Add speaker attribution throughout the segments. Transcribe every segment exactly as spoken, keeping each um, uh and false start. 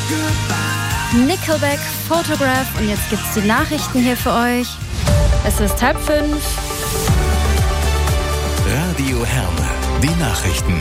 Speaker 1: Nickelback, Photograph. Und jetzt gibt's die Nachrichten hier für euch. Es ist halb fünf.
Speaker 2: Radio Herne, die Nachrichten.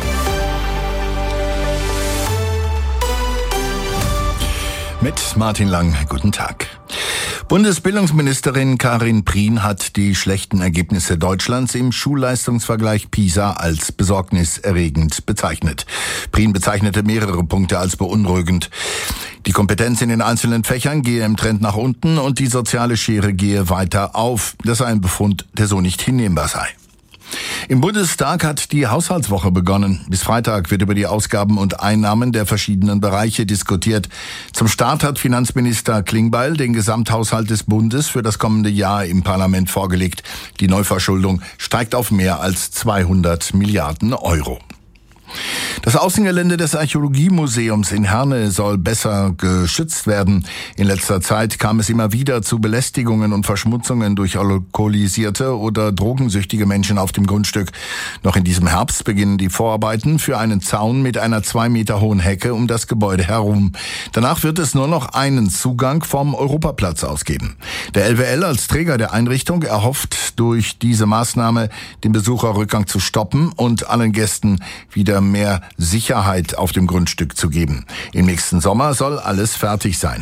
Speaker 3: Mit Martin Lang, guten Tag. Bundesbildungsministerin Karin Prien hat die schlechten Ergebnisse Deutschlands im Schulleistungsvergleich PISA als besorgniserregend bezeichnet. Prien bezeichnete mehrere Punkte als beunruhigend. Die Kompetenz in den einzelnen Fächern gehe im Trend nach unten und die soziale Schere gehe weiter auf. Das sei ein Befund, der so nicht hinnehmbar sei. Im Bundestag hat die Haushaltswoche begonnen. Bis Freitag wird über die Ausgaben und Einnahmen der verschiedenen Bereiche diskutiert. Zum Start hat Finanzminister Klingbeil den Gesamthaushalt des Bundes für das kommende Jahr im Parlament vorgelegt. Die Neuverschuldung steigt auf mehr als zweihundert Milliarden Euro. Das Außengelände des Archäologiemuseums in Herne soll besser geschützt werden. In letzter Zeit kam es immer wieder zu Belästigungen und Verschmutzungen durch alkoholisierte oder drogensüchtige Menschen auf dem Grundstück. Noch in diesem Herbst beginnen die Vorarbeiten für einen Zaun mit einer zwei Meter hohen Hecke um das Gebäude herum. Danach wird es nur noch einen Zugang vom Europaplatz ausgeben. Der L W L als Träger der Einrichtung erhofft durch diese Maßnahme, den Besucherrückgang zu stoppen und allen Gästen wieder mehr Sicherheit auf dem Grundstück zu geben. Im nächsten Sommer soll alles fertig sein.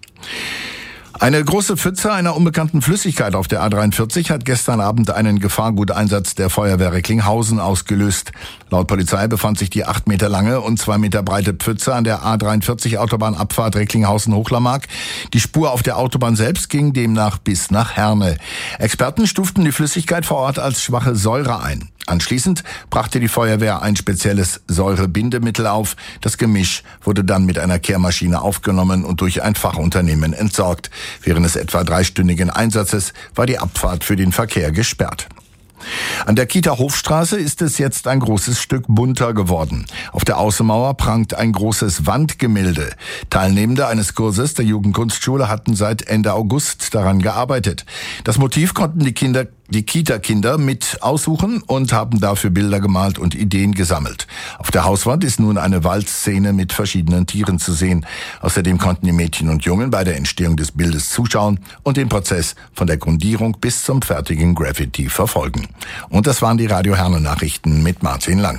Speaker 3: Eine große Pfütze einer unbekannten Flüssigkeit auf der A dreiundvierzig hat gestern Abend einen Gefahrguteinsatz der Feuerwehr Recklinghausen ausgelöst. Laut Polizei befand sich die acht Meter lange und zwei Meter breite Pfütze an der A dreiundvierzig Autobahnabfahrt Recklinghausen-Hochlermark. Die Spur auf der Autobahn selbst ging demnach bis nach Herne. Experten stuften die Flüssigkeit vor Ort als schwache Säure ein. Anschließend brachte die Feuerwehr ein spezielles Säurebindemittel auf. Das Gemisch wurde dann mit einer Kehrmaschine aufgenommen und durch ein Fachunternehmen entsorgt. Während des etwa dreistündigen Einsatzes war die Abfahrt für den Verkehr gesperrt. An der Kieter Hofstraße ist es jetzt ein großes Stück bunter geworden. Auf der Außenmauer prangt ein großes Wandgemälde. Teilnehmende eines Kurses der Jugendkunstschule hatten seit Ende August daran gearbeitet. Das Motiv konnten die Kinder, die Kita-Kinder mit aussuchen und haben dafür Bilder gemalt und Ideen gesammelt. Auf der Hauswand ist nun eine Waldszene mit verschiedenen Tieren zu sehen. Außerdem konnten die Mädchen und Jungen bei der Entstehung des Bildes zuschauen und den Prozess von der Grundierung bis zum fertigen Graffiti verfolgen. Und das waren die Radio Herne Nachrichten mit Martin Lang.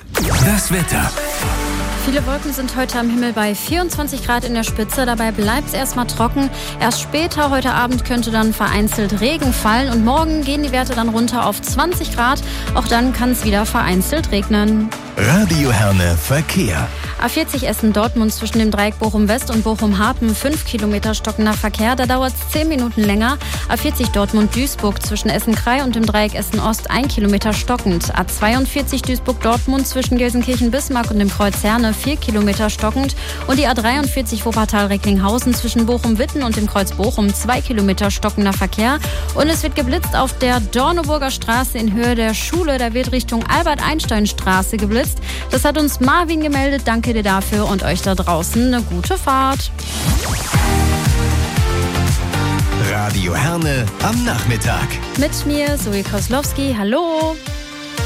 Speaker 2: Das Wetter.
Speaker 1: Viele Wolken sind heute am Himmel bei vierundzwanzig Grad in der Spitze. Dabei bleibt es erstmal trocken. Erst später heute Abend könnte dann vereinzelt Regen fallen. Und morgen gehen die Werte dann runter auf zwanzig Grad. Auch dann kann es wieder vereinzelt regnen.
Speaker 2: Radio Herne Verkehr.
Speaker 1: A vierzig Essen-Dortmund zwischen dem Dreieck Bochum-West und Bochum-Harpen, fünf Kilometer stockender Verkehr. Da dauert es zehn Minuten länger. A vierzig Dortmund-Duisburg zwischen Essen-Krei und dem Dreieck Essen-Ost, ein Kilometer stockend. A zweiundvierzig Duisburg-Dortmund zwischen Gelsenkirchen-Bismarck und dem Kreuz Herne, vier Kilometer stockend. Und die A dreiundvierzig Wuppertal-Recklinghausen zwischen Bochum-Witten und dem Kreuz Bochum, zwei Kilometer stockender Verkehr. Und es wird geblitzt auf der Dorneburger Straße in Höhe der Schule. Da wird Richtung Albert-Einstein-Straße geblitzt. Das hat uns Marvin gemeldet. Danke dir dafür und euch da draußen eine gute Fahrt.
Speaker 2: Radio Herne am Nachmittag.
Speaker 1: Mit mir, Zoe Koslowski. Hallo.